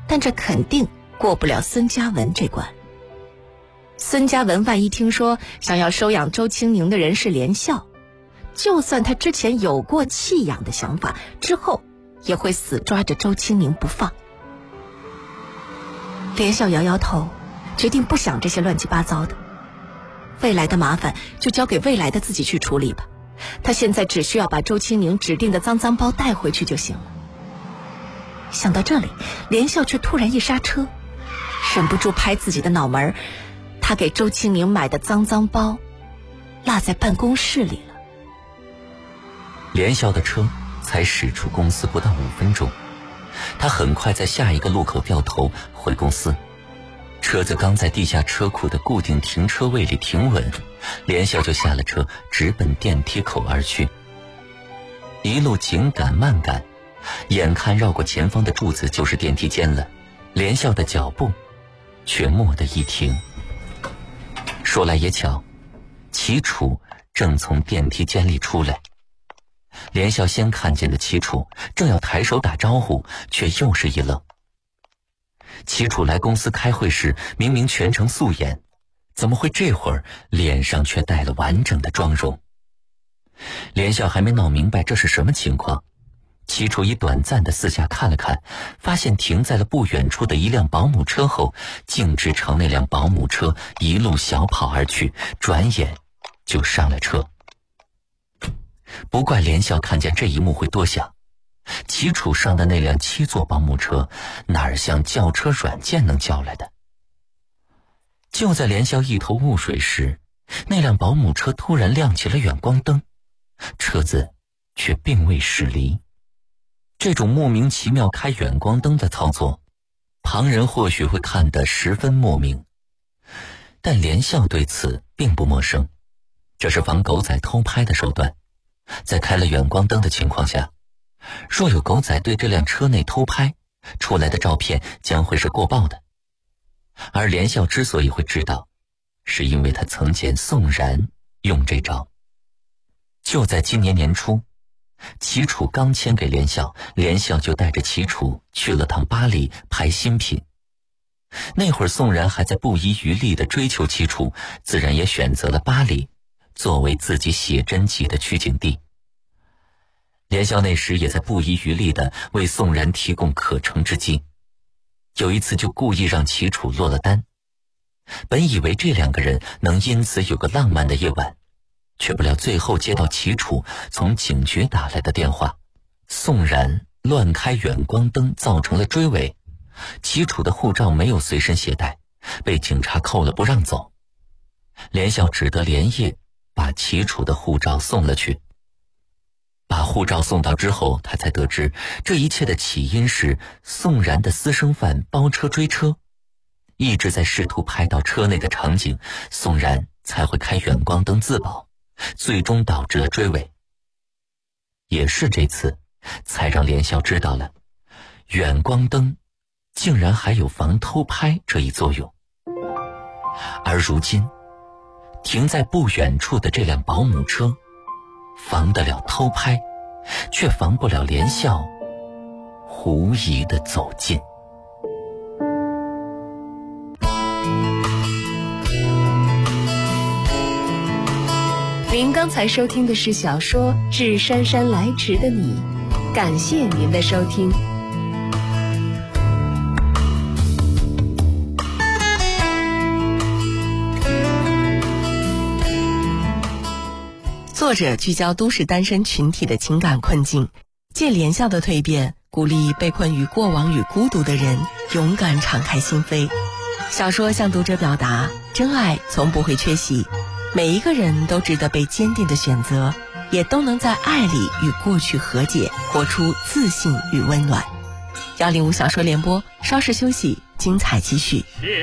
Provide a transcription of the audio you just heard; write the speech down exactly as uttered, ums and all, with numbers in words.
但这肯定过不了孙嘉文这关。孙嘉文万一听说想要收养周清宁的人是连笑，就算他之前有过弃养的想法，之后也会死抓着周清宁不放。连笑摇摇头，决定不想这些乱七八糟的，未来的麻烦就交给未来的自己去处理吧。他现在只需要把周清宁指定的脏脏包带回去就行了。想到这里，连笑却突然一刹车，忍不住拍自己的脑门。他给周清宁买的脏脏包落在办公室里了。 连笑的车才驶出公司不到五分钟，他很快在下一个路口掉头回公司。车子刚在地下车库的固定停车位里停稳，连笑就下了车，直奔电梯口而去。一路紧赶慢赶，眼看绕过前方的柱子就是电梯间了，连笑的脚步却蓦地一停。说来也巧，齐楚正从电梯间里出来。连笑先看见了齐楚，正要抬手打招呼，却又是一愣。齐楚来公司开会时明明全程素颜，怎么会这会儿脸上却带了完整的妆容？连笑还没闹明白这是什么情况，齐楚以短暂的四下看了看，发现停在了不远处的一辆保姆车后，径直朝那辆保姆车一路小跑而去，转眼就上了车。不怪连笑看见这一幕会多想，齐楚上的那辆七座保姆车哪儿像叫车软件能叫来的。就在连笑一头雾水时，那辆保姆车突然亮起了远光灯，车子却并未驶离。这种莫名其妙开远光灯的操作，旁人或许会看得十分莫名，但连笑对此并不陌生，这是防狗仔偷拍的手段。在开了远光灯的情况下，若有狗仔对这辆车内偷拍，出来的照片将会是过曝的。而连笑之所以会知道，是因为他曾见宋然用这招。就在今年年初，齐楚刚签给连笑，连笑就带着齐楚去了趟巴黎拍新品。那会儿宋然还在不遗余力地追求齐楚，自然也选择了巴黎作为自己写真集的取景地。连笑那时也在不遗余力地为宋然提供可乘之机，有一次就故意让齐楚落了单。本以为这两个人能因此有个浪漫的夜晚，却不料最后接到齐楚从警局打来的电话，宋然乱开远光灯造成了追尾，齐楚的护照没有随身携带，被警察扣了不让走。连笑只得连夜把齐楚的护照送了去。把护照送到之后，他才得知这一切的起因是宋然的私生饭包车追车，一直在试图拍到车内的场景，宋然才会开远光灯自保，最终导致了追尾。也是这次才让连笑知道了远光灯竟然还有防偷拍这一作用。而如今停在不远处的这辆保姆车防得了偷拍，却防不了连笑狐疑的走近。 您刚才收听的是小说《致姗姗来迟的你》，感谢您的收听。 作者聚焦都市单身群体的情感困境，借连笑的蜕变，鼓励被困于过往与孤独的人勇敢敞开心扉。小说向读者表达，真爱从不会缺席，每一个人都值得被坚定的选择，也都能在爱里与过去和解，活出自信与温暖。幺零五小说联播，稍事休息，精彩继续。